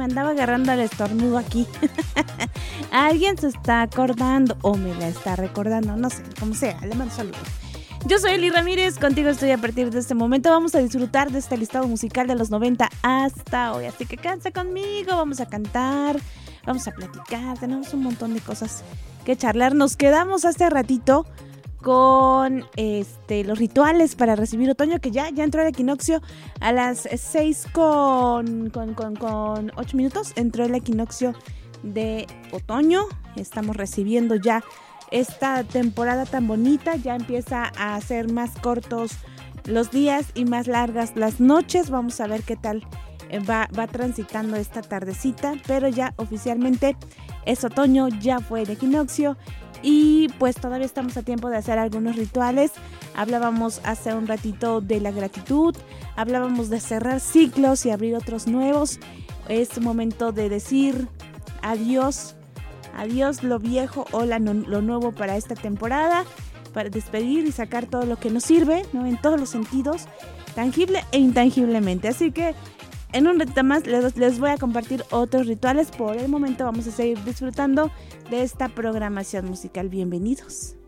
me andaba agarrando el estornudo aquí. Alguien se está acordando o me la está recordando, no sé, como sea, le mando saludos. Yo soy Eli Ramírez, contigo estoy a partir de este momento. Vamos a disfrutar de este listado musical de los 90 hasta hoy, así que quédense conmigo, vamos a cantar, vamos a platicar, tenemos un montón de cosas que charlar. Nos quedamos hace ratito con los rituales para recibir otoño, que ya entró el equinoccio a las 6 con 8 minutos, entró el equinoccio de otoño, estamos recibiendo ya esta temporada tan bonita, ya empieza a ser más cortos los días y más largas las noches. Vamos a ver qué tal va transitando esta tardecita, pero ya oficialmente es otoño, ya fue el equinoccio y pues todavía estamos a tiempo de hacer algunos rituales. Hablábamos hace un ratito de la gratitud, hablábamos de cerrar ciclos y abrir otros nuevos. Es momento de decir adiós lo viejo o lo nuevo para esta temporada, para despedir y sacar todo lo que nos sirve, ¿no? En todos los sentidos, tangible e intangiblemente. Así que en un ratito más les voy a compartir otros rituales. Por el momento vamos a seguir disfrutando de esta programación musical. Bienvenidos.